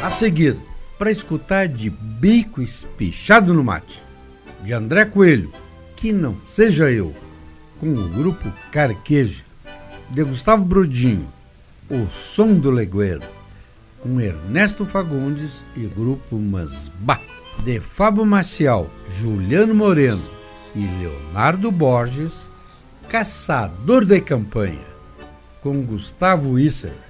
A seguir, para escutar de bico espichado no mate, de André Coelho, Que Não Seja Eu, com o grupo Carqueja, de Gustavo Brodinho, O Som do Legueiro, com Ernesto Fagundes e grupo Masbá, de Fábio Maciel, Juliano Moreno e Leonardo Borges, Caçador de Campanha, com Gustavo Isser,